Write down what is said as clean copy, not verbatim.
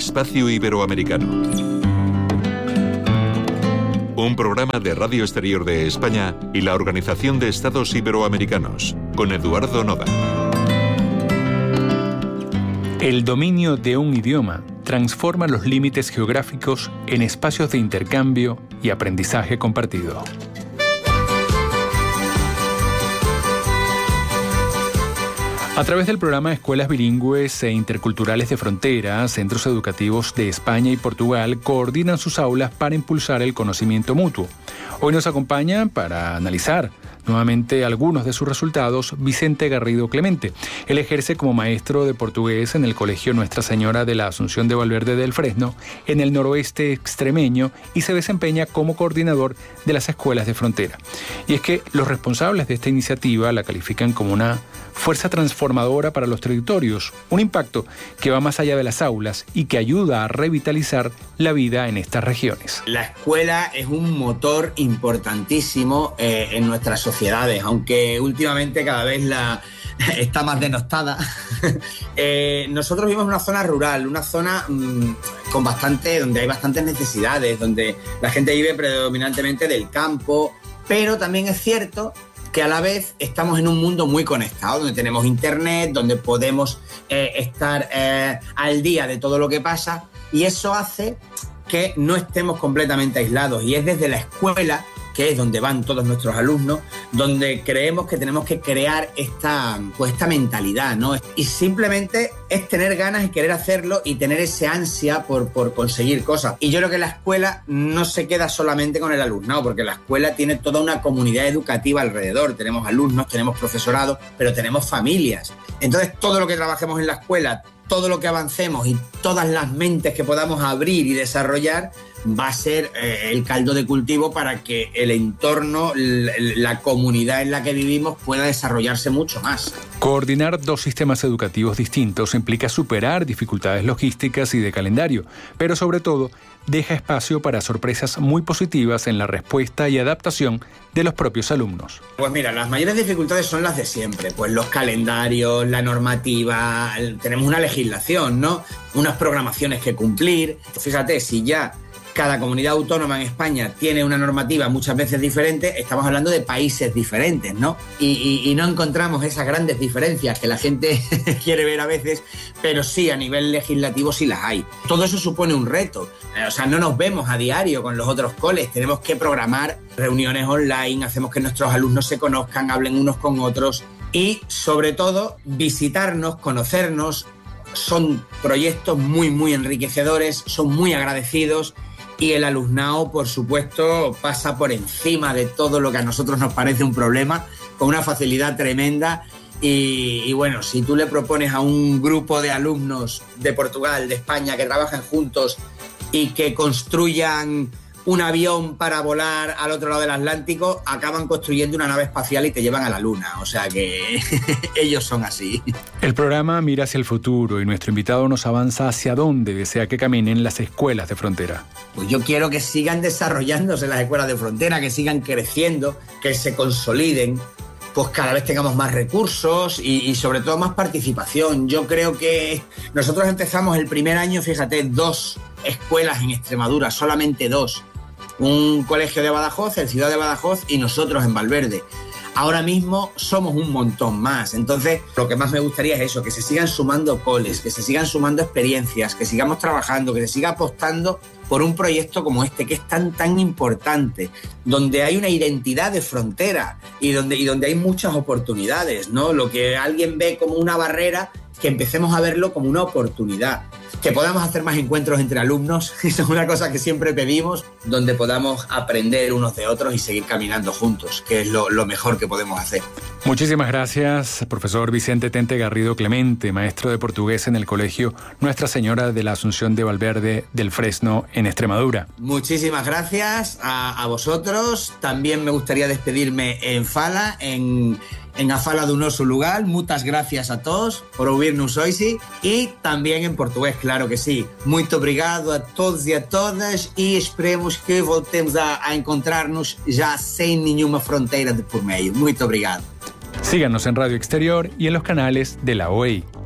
Espacio Iberoamericano. Un programa de Radio Exterior de España y la Organización de Estados Iberoamericanos, con Eduardo Noda. El dominio de un idioma transforma los límites geográficos en espacios de intercambio y aprendizaje compartido. A través del programa Escuelas Bilingües e Interculturales de Frontera, centros educativos de España y Portugal coordinan sus aulas para impulsar el conocimiento mutuo. Hoy nos acompaña para analizar nuevamente algunos de sus resultados Vicente Garrido Clemente. Él ejerce como maestro de portugués en el Colegio Nuestra Señora de la Asunción de Valverde del Fresno, en el noroeste extremeño, y se desempeña como coordinador de las escuelas de frontera. Y es que los responsables de esta iniciativa la califican como una fuerza transformadora para los territorios, un impacto que va más allá de las aulas y que ayuda a revitalizar la vida en estas regiones. La escuela es un motor importantísimo en nuestras sociedades, aunque últimamente cada vez está más denostada. Nosotros vivimos en una zona rural, una zona donde hay bastantes necesidades, donde la gente vive predominantemente del campo, pero también es cierto que a la vez estamos en un mundo muy conectado, donde tenemos internet, donde podemos estar al día de todo lo que pasa, y eso hace que no estemos completamente aislados. Y es desde la escuela, que es donde van todos nuestros alumnos, donde creemos que tenemos que crear esta mentalidad, ¿no? Y simplemente es tener ganas y querer hacerlo y tener ese ansia por conseguir cosas. Y yo creo que la escuela no se queda solamente con el alumnado, porque la escuela tiene toda una comunidad educativa alrededor. Tenemos alumnos, tenemos profesorado, pero tenemos familias. Entonces, todo lo que trabajemos en la escuela, todo lo que avancemos y todas las mentes que podamos abrir y desarrollar va a ser el caldo de cultivo para que el entorno, la comunidad en la que vivimos pueda desarrollarse mucho más. Coordinar dos sistemas educativos distintos implica superar dificultades logísticas y de calendario, pero sobre todo deja espacio para sorpresas muy positivas en la respuesta y adaptación de los propios alumnos. Pues mira, las mayores dificultades son las de siempre, pues los calendarios, la normativa, tenemos una legislación, ¿no? Unas programaciones que cumplir. Fíjate, si ya cada comunidad autónoma en España tiene una normativa muchas veces diferente, estamos hablando de países diferentes, ¿no? Y no encontramos esas grandes diferencias que la gente quiere ver a veces, pero sí, a nivel legislativo sí las hay. Todo eso supone un reto. O sea, no nos vemos a diario con los otros coles, tenemos que programar reuniones online, hacemos que nuestros alumnos se conozcan, hablen unos con otros y, sobre todo, visitarnos, conocernos. Son proyectos muy, muy enriquecedores, son muy agradecidos. Y el alumnado, por supuesto, pasa por encima de todo lo que a nosotros nos parece un problema, con una facilidad tremenda. Y bueno, si tú le propones a un grupo de alumnos de Portugal, de España, que trabajan juntos y que construyan un avión para volar al otro lado del Atlántico, acaban construyendo una nave espacial y te llevan a la Luna. O sea que ellos son así. El programa mira hacia el futuro y nuestro invitado nos avanza hacia dónde desea que caminen las escuelas de frontera. Pues yo quiero que sigan desarrollándose las escuelas de frontera, que sigan creciendo, que se consoliden, pues cada vez tengamos más recursos y sobre todo más participación. Yo creo que nosotros empezamos el primer año, fíjate, 2 escuelas en Extremadura, solamente 2. Un colegio de Badajoz, el Ciudad de Badajoz, y nosotros en Valverde. Ahora mismo somos un montón más. Entonces, lo que más me gustaría es eso, que se sigan sumando coles, que se sigan sumando experiencias, que sigamos trabajando, que se siga apostando por un proyecto como este, que es tan importante, donde hay una identidad de frontera y donde hay muchas oportunidades, ¿no? Lo que alguien ve como una barrera, que empecemos a verlo como una oportunidad. Que podamos hacer más encuentros entre alumnos, eso es una cosa que siempre pedimos, donde podamos aprender unos de otros y seguir caminando juntos, que es lo mejor que podemos hacer. Muchísimas gracias, profesor Vicente Tente Garrido Clemente, maestro de portugués en el Colegio Nuestra Señora de la Asunción de Valverde del Fresno, en Extremadura. Muchísimas gracias a vosotros. También me gustaría despedirme en fala, en a fala do nosso lugar. Muchas gracias a todos por ouvirnos hoxe e tamén en portugués, claro que sí. Muito obrigado a todos e a todas e esperemos que voltemos a encontrarnos já sem nenhuma fronteira de por meio. Muito obrigado. Síganos en Radio Exterior y en los canales de la OEI.